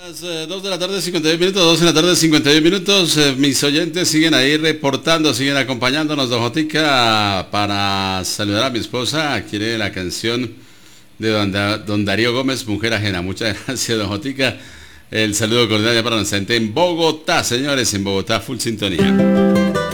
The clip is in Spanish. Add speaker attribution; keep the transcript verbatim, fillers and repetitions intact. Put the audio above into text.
Speaker 1: Las eh, dos de la tarde, cincuenta y un minutos, dos de la tarde, cincuenta y un minutos. Eh, mis oyentes siguen ahí reportando, siguen acompañándonos, don Jotica, para saludar a mi esposa. Quiere la canción de don, Da- don Darío Gómez, Mujer Ajena. Muchas gracias, don Jotica. El saludo cordial ya para nuestra gente en Bogotá, señores, en Bogotá, full sintonía.